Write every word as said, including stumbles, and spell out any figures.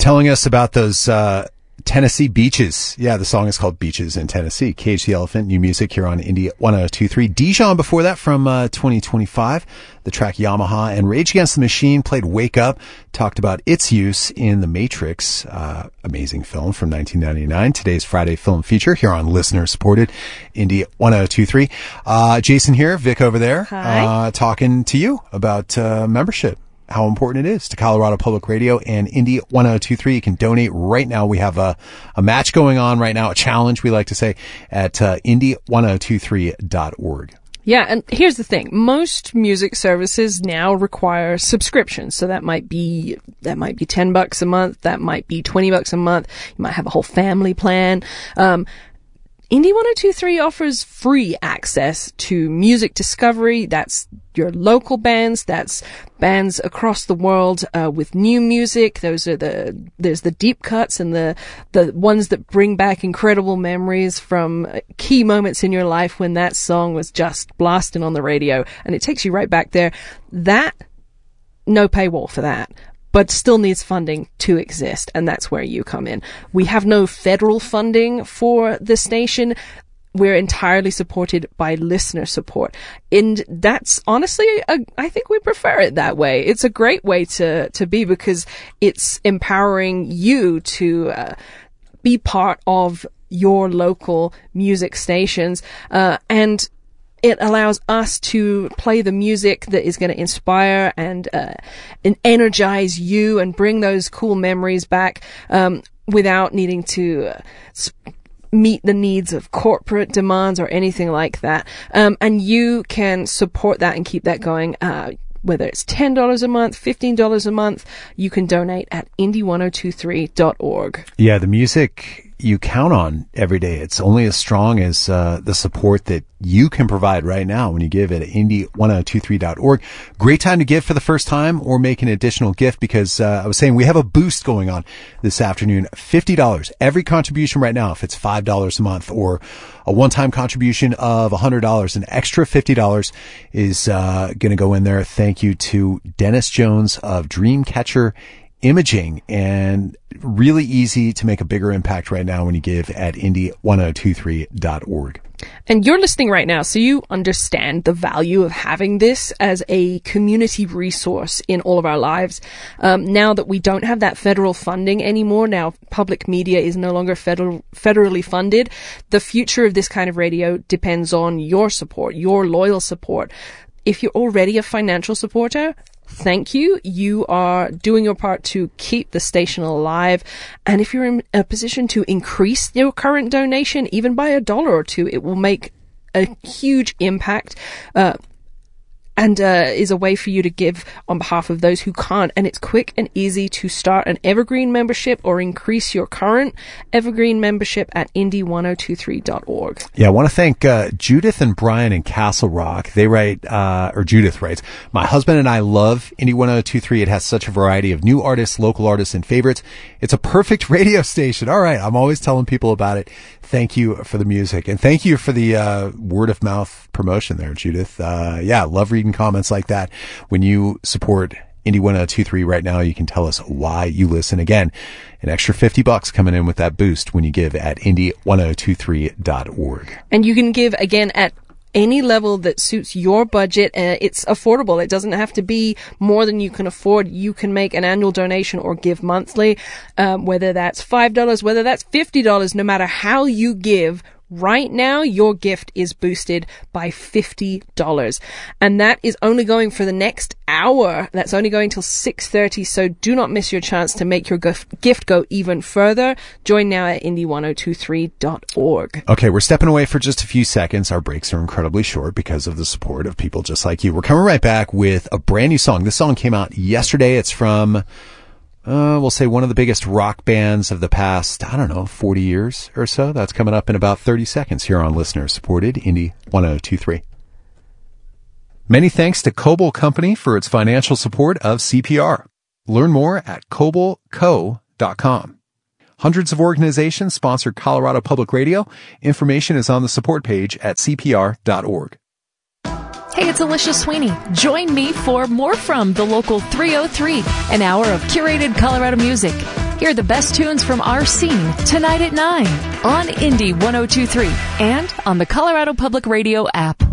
telling us about those uh Tennessee beaches. Yeah, the song is called Beaches in Tennessee. Cage the Elephant, new music here on Indie one oh two three. Dijon before that from uh, twenty twenty-five. The track Yamaha. And Rage Against the Machine played Wake Up, talked about its use in The Matrix. Uh, amazing film from nineteen ninety-nine. Today's Friday film feature here on listener supported Indie one oh two three. Uh, Jason here, Vic over there. Hi. Uh, talking to you about uh, membership. How important it is to Colorado Public Radio and Indie one oh two three. You can donate right now. We have a, a match going on right now, a challenge, we like to say, at uh, indie one oh two three dot org. Yeah, and here's the thing. Most music services now require subscriptions. So that might be, that might be ten bucks a month. That might be twenty bucks a month. You might have a whole family plan. Um, Indie one oh two three offers free access to music discovery. That's your local bands. That's bands across the world uh, with new music. Those are the there's the deep cuts and the the ones that bring back incredible memories from key moments in your life when that song was just blasting on the radio, and it takes you right back there. That no paywall for that, but still needs funding to exist, and that's where you come in. We have no federal funding for the station. We're entirely supported by listener support. And that's honestly, a, I think we prefer it that way. It's a great way to, to be, because it's empowering you to uh, be part of your local music stations. Uh, and it allows us to play the music that is going to inspire and, uh, and energize you and bring those cool memories back, um, without needing to uh, sp- meet the needs of corporate demands or anything like that. Um, and you can support that and keep that going. Uh, whether it's ten dollars a month, fifteen dollars a month, you can donate at indie one oh two three dot org. Yeah, the music you count on every day. It's only as strong as uh, the support that you can provide right now when you give at indie one oh two three dot org. Great time to give for the first time or make an additional gift, because uh, I was saying we have a boost going on this afternoon. fifty dollars. Every contribution right now, if it's five dollars a month, or a one-time contribution of one hundred dollars, an extra fifty dollars is uh, going to go in there. Thank you to Dennis Jones of Dreamcatcher Imaging, and really easy to make a bigger impact right now when you give at indie one oh two three dot org. And you're listening right now, so you understand the value of having this as a community resource in all of our lives. Um, now that we don't have that federal funding anymore, now public media is no longer federal, federally funded, the future of this kind of radio depends on your support, your loyal support. If you're already a financial supporter, thank you. You are doing your part to keep the station alive. And if you're in a position to increase your current donation, even by a dollar or two, it will make a huge impact. Uh, and uh, is a way for you to give on behalf of those who can't. And it's quick and easy to start an Evergreen membership or increase your current Evergreen membership at indie one oh two three dot org. Yeah, I want to thank uh, Judith and Brian in Castle Rock. They write, uh, or Judith writes, my husband and I love Indie one oh two three. It has such a variety of new artists, local artists, and favorites. It's a perfect radio station. All right, I'm always telling people about it. Thank you for the music, and thank you for the uh, word of mouth promotion there, Judith. Uh, yeah, love reading comments like that. When you support Indie one oh two three right now, you can tell us why you listen. Again, an extra fifty bucks coming in with that boost when you give at indie one oh two three dot org. And you can give again at any level that suits your budget. Uh, it's affordable. It doesn't have to be more than you can afford. You can make an annual donation or give monthly, um, whether that's five dollars, whether that's fifty dollars, no matter how you give. Right now, your gift is boosted by fifty dollars. And that is only going for the next hour. That's only going till six thirty. So do not miss your chance to make your gift go even further. Join now at indie one oh two three dot org. Okay, we're stepping away for just a few seconds. Our breaks are incredibly short because of the support of people just like you. We're coming right back with a brand new song. This song came out yesterday. It's from... Uh, we'll say one of the biggest rock bands of the past, I don't know, forty years or so. That's coming up in about thirty seconds here on listener supported Indie one oh two three. Many thanks to Coble Company for its financial support of C P R. Learn more at coble co dot com. Hundreds of organizations sponsor Colorado Public Radio. Information is on the support page at c p r dot org. Hey, it's Alicia Sweeney. Join me for more from the local three oh three, an hour of curated Colorado music. Hear the best tunes from our scene tonight at nine on Indie ten twenty-three and on the Colorado Public Radio app.